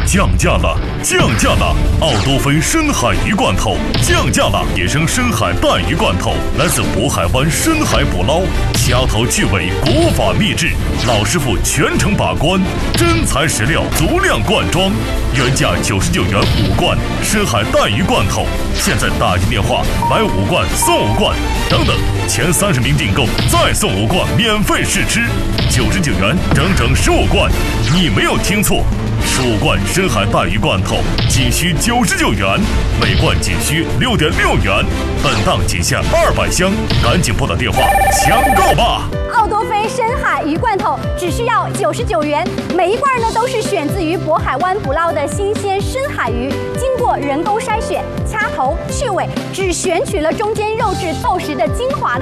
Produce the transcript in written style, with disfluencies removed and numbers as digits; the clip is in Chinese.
降价了，降价了！奥多菲深海鱼罐头降价了，野生深海带鱼罐头来自渤海湾深海捕捞，掐头去尾，国法秘制，老师傅全程把关，真材实料，足量灌装，原价99元5罐深海带鱼罐头，现在打进电话买5罐送5罐，等等，前30名订购再送5罐免费试吃，99元整整15罐，你没有听错，15罐深海带鱼罐头仅需99元，每罐仅需6.6元，本档仅限200箱，赶紧拨打电话抢购吧！ 奥多菲深海鱼罐头只需要99元，每一罐呢都是选自于渤海湾捕捞的新鲜深海鱼，经过人工筛选、掐头去尾，只选取了中间肉质厚实的精华的。